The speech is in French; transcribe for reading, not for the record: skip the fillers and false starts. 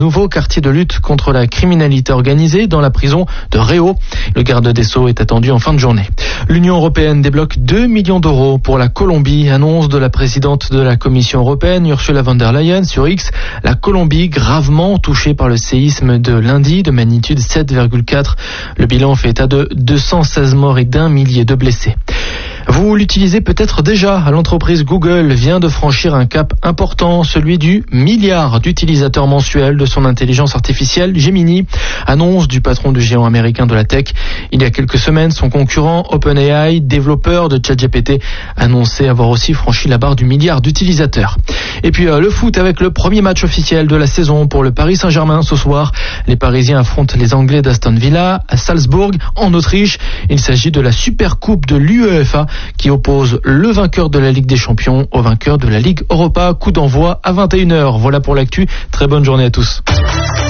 Nouveau quartier de lutte contre la criminalité organisée dans la prison de Réau. Le garde des Sceaux est attendu en fin de journée. L'Union européenne débloque 2 millions d'euros pour la Colombie, annonce de la présidente de la Commission européenne, Ursula von der Leyen, sur X. La Colombie gravement touchée par le séisme de lundi de magnitude 7,4. Le bilan fait état de 216 morts et d'1 millier de blessés. Vous l'utilisez peut-être déjà. L'entreprise Google vient de franchir un cap important, celui du milliard d'utilisateurs mensuels de son intelligence artificielle Gemini. Annonce du patron du géant américain de la tech. Il y a quelques semaines, son concurrent OpenAI, développeur de ChatGPT, annonçait avoir aussi franchi la barre du milliard d'utilisateurs. Et puis le foot avec le premier match officiel de la saison pour le Paris Saint-Germain ce soir. Les Parisiens affrontent les Anglais d'Aston Villa à Salzbourg, en Autriche. Il s'agit de la Super Coupe de l'UEFA qui oppose le vainqueur de la Ligue des Champions au vainqueur de la Ligue Europa. Coup d'envoi à 21h. Voilà pour l'actu. Très bonne journée à tous.